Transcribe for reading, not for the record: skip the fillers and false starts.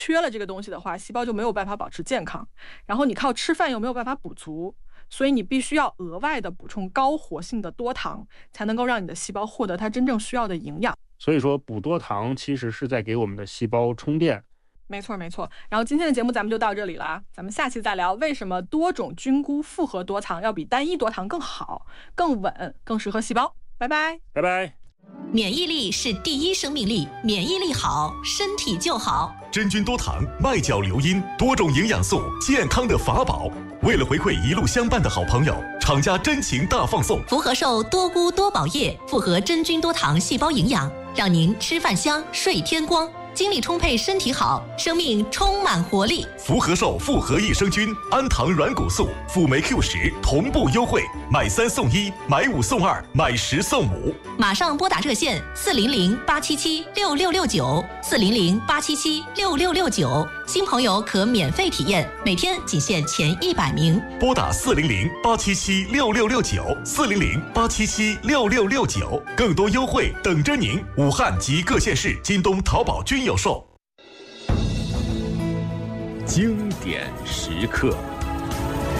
缺了这个东西的话，细胞就没有办法保持健康。然后你靠吃饭又没有办法补足，所以你必须要额外的补充高活性的多糖，才能够让你的细胞获得它真正需要的营养。 所以说补多糖其实是在给我们的细胞充电。 没错没错。然后今天的节目咱们就到这里了，咱们下期再聊为什么多种菌菇复合多糖要比单一多糖更好、更稳、更适合细胞。拜拜， 拜拜。 免疫力是第一生命力，免疫力好，身体就好。 真菌多糖，麦角硫因，多种营养素，健康的法宝。为了回馈一路相伴的好朋友，厂家真情大放送： 福和寿多菇多宝液，复合真菌多糖细胞营养，让您吃饭香，睡天光。精力充沛，身体好，生命充满活力。 福和寿复合益生菌、氨糖软骨素、辅酶 Q10同步优惠，买3送1，买5送2，买10送5。 马上拨打热线400-877-6669，400-877-6669，新朋友可免费体验，每天仅限前100名。 拨打400-877-6669，400-877-6669，更多优惠等着您！武汉及各县市京东、淘宝均有售。 经典时刻。